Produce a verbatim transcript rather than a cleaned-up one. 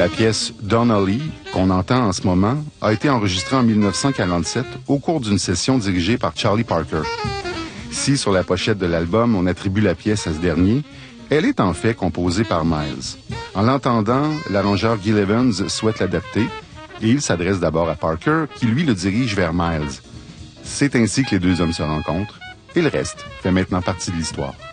La pièce Donnelly, qu'on entend en ce moment, a été enregistrée en mille neuf cent quarante-sept au cours d'une session dirigée par Charlie Parker. Si, sur la pochette de l'album, on attribue la pièce à ce dernier, elle est en fait composée par Miles. En l'entendant, l'arrangeur Gil Evans souhaite l'adapter et il s'adresse d'abord à Parker, qui lui le dirige vers Miles. C'est ainsi que les deux hommes se rencontrent et le reste fait maintenant partie de l'histoire.